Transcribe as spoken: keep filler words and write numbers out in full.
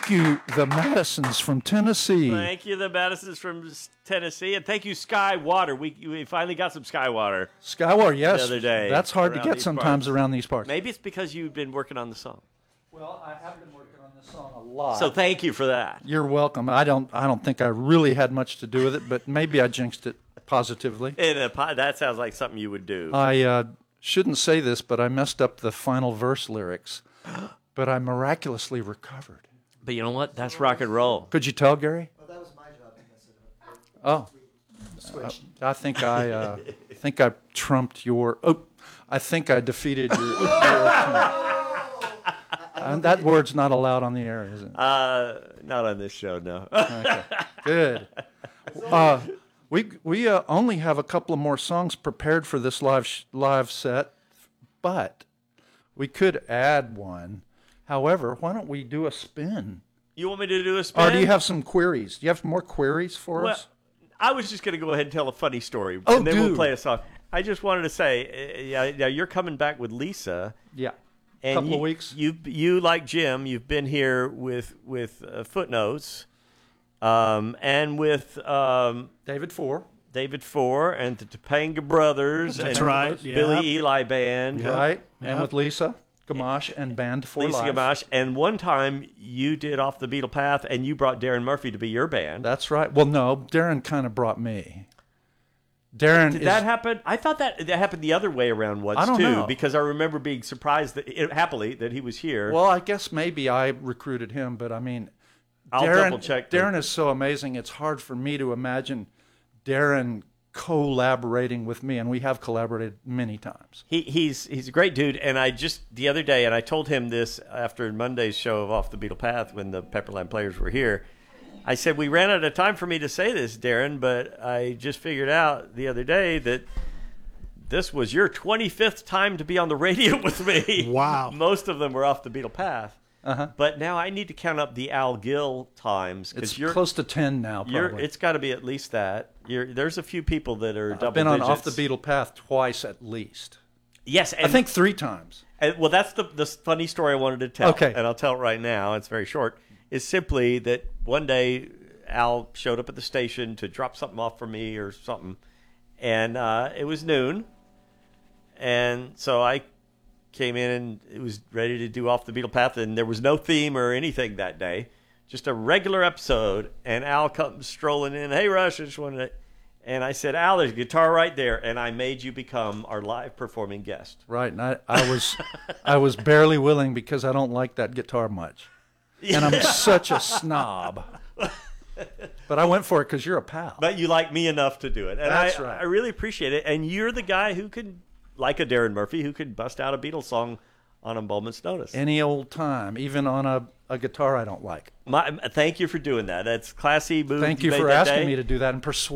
Thank you, the Madisons from Tennessee. Thank you, the Madisons from Tennessee, and thank you, Sky Water. We we finally got some Sky Water. Sky Water, yes. The other day, that's hard to get sometimes parts. around these parts. Maybe it's because you've been working on the song. Well, I have been working on this song a lot. So thank you for that. You're welcome. I don't I don't think I really had much to do with it, but maybe I jinxed it positively. And a, that sounds like something you would do. I uh, shouldn't say this, but I messed up the final verse lyrics, but I miraculously recovered. But you know what? That's rock and roll. Could you tell, Gary? Well, that was my job to mess it up. Oh, Switched. I think I uh, think I trumped your. Oh, I think I defeated your. your and that word's not allowed on the air, is it? Uh, not on this show, no. Okay, good. Uh, we we uh, only have a couple of more songs prepared for this live sh- live set, but we could add one. However, why don't we do a spin? You want me to do a spin? Or do you have some queries? Do you have more queries for well, us? I was just going to go ahead and tell a funny story, Oh, and then do. we'll play a song. I just wanted to say, uh, yeah, yeah, you're coming back with Lisa. Yeah. And couple you, of weeks. You, you like Jim, you've been here with with uh, Footnotes, um, and with um, David Four. David Four and the Topanga Brothers. That's and right, yeah. Billy Eli Band. Right. And Yeah. with Lisa Gamache and Band for Lisa Life. Gamache. And one time you did Off the Beatle Path, and you brought Darren Murphy to be your band. That's right. Well, no, Darren kind of brought me. Darren Did is, that happen? I thought that that happened the other way around once I don't too, know. because I remember being surprised that it, happily that he was here. Well, I guess maybe I recruited him, but I mean, I'll Darren, double check. Darren is so amazing. It's hard for me to imagine Darren collaborating with me, and we have collaborated many times. He he's he's a great dude, and I just the other day, and I told him this after Monday's show of Off the Beatle Path when the Pepperland Players were here. I said, we ran out of time for me to say this, Darren, but I just figured out the other day that this was your twenty-fifth time to be on the radio with me. Wow. Most of them were Off the Beatle Path. Uh-huh. But now I need to count up the Al Gill times. It's you're, close to ten now, you're, probably. it's got to be at least that. You're, there's a few people that are double I've been on digits. Off the Beatle Path twice at least. Yes. And, I think three times. and, well, that's the, the funny story I wanted to tell. Okay. And I'll tell it right now. It's very short. Is simply that one day Al showed up at the station to drop something off for me or something. And uh, it was noon. And so I came in and it was ready to do Off the Beatle Path, and there was no theme or anything that day, just a regular episode. And Al comes strolling in, hey Rush, I just wanted to, and I said, Al, there's a guitar right there, and I made you become our live performing guest. Right, and I, I was I was barely willing because I don't like that guitar much, and I'm such a snob. But I went for it because you're a pal. But you like me enough to do it, and That's I, right. I really appreciate it. And you're the guy who could, like a Darren Murphy, who could bust out a Beatles song on a moment's notice. Any old time, even on a, a guitar I don't like. My, thank you for doing that. That's classy move. Thank you made for that asking day. me to do that and persuade.